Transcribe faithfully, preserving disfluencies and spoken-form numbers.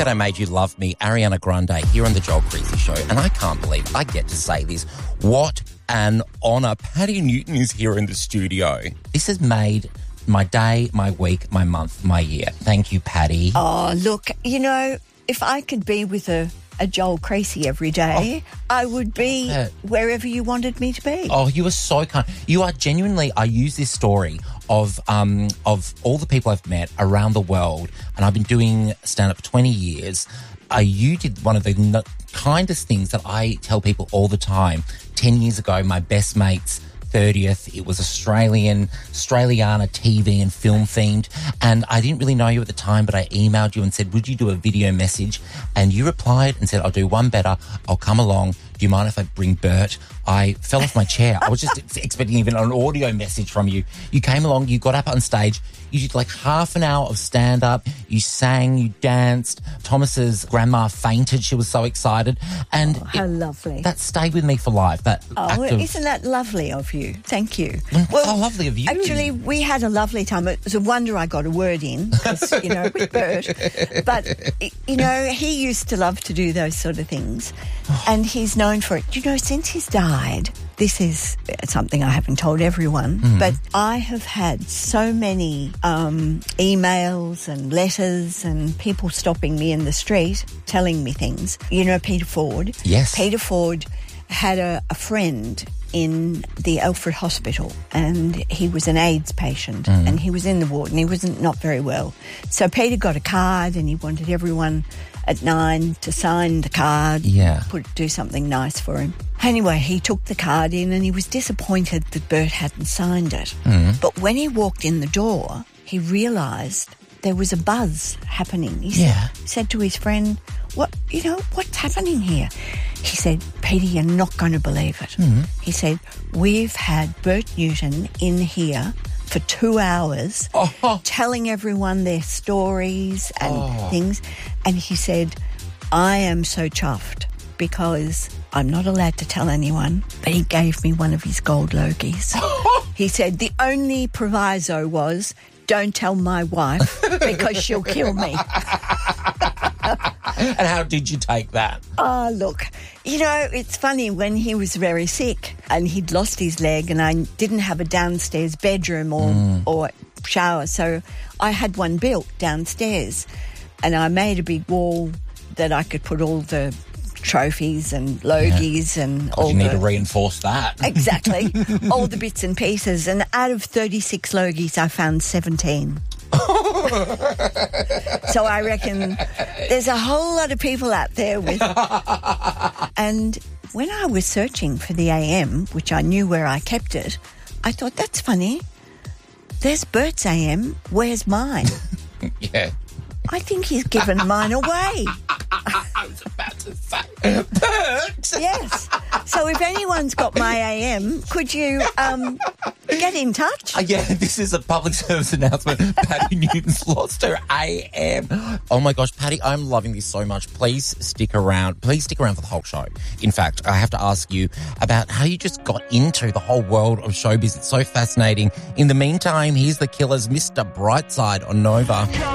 that I made you love me, Ariana Grande, here on the Joel Creasy Show. And I can't believe I get to say this. What an honour. Patty Newton is here in the studio. This has made my day, my week, my month, my year. Thank you, Patty. Oh, look, you know, if I could be with a, a Joel Creasy every day, oh, I would be uh, wherever you wanted me to be. Oh, you are so kind. You are genuinely, I use this story of um of all the people I've met around the world, and I've been doing stand-up for twenty years. Uh, you did one of the n- kindest things that I tell people all the time. Ten years ago, my best mate's thirtieth, it was Australian, Australiana T V and film themed, and I didn't really know you at the time, but I emailed you and said, would you do a video message? And you replied and said, I'll do one better, I'll come along. Do you mind if I bring Bert? I fell off my chair. I was just expecting even an audio message from you. You came along, you got up on stage, you did like half an hour of stand-up, you sang, you danced. Thomas's grandma fainted, she was so excited. And oh, how it, lovely. That stayed with me for life. That oh, act of, isn't that lovely of you? Thank you. Well, how lovely of you. Actually, we had a lovely time. It was a wonder I got a word in, because, you know, with Bert. But, you know, he used to love to do those sort of things, and he's known for it. You know, since he's died, this is something I haven't told everyone, mm. but I have had so many um, emails and letters and people stopping me in the street telling me things. You know Peter Ford? Yes. Peter Ford had a, a friend in the Alfred Hospital, and he was an AIDS patient, mm. and he was in the ward, and he wasn't not very well. So Peter got a card, and he wanted everyone at nine to sign the card, yeah. put do something nice for him. Anyway, he took the card in, and he was disappointed that Bert hadn't signed it. Mm. But when he walked in the door, he realised there was a buzz happening. He yeah. said, said to his friend, "What, you know, what's happening here?" He said, "Peter, you're not going to believe it." Mm. He said, "We've had Bert Newton in here for two hours oh. telling everyone their stories and oh. things." And he said, "I am so chuffed because I'm not allowed to tell anyone, but he gave me one of his gold Logies." He said, "The only proviso was, don't tell my wife because she'll kill me." And how did you take that? Oh, look, you know, it's funny, when he was very sick and he'd lost his leg, and I didn't have a downstairs bedroom or, mm. or shower, so I had one built downstairs, and I made a big wall that I could put all the trophies and Logies yeah. and all you need the, to reinforce that. Exactly. All the bits and pieces. And out of thirty-six Logies, I found seventeen. So I reckon there's a whole lot of people out there with... And when I was searching for the A M, which I knew where I kept it, I thought, that's funny. There's Bert's A M. Where's mine? Yeah. I think he's given mine away. I was about to say, Bert! Yes. So if anyone's got my A M, could you um, get in touch? Uh, yeah, this is a public service announcement. Patty Newton's lost her A M. Oh my gosh, Patty, I'm loving this so much. Please stick around. Please stick around for the whole show. In fact, I have to ask you about how you just got into the whole world of showbiz. It's so fascinating. In the meantime, here's the Killers, Mister Brightside on Nova.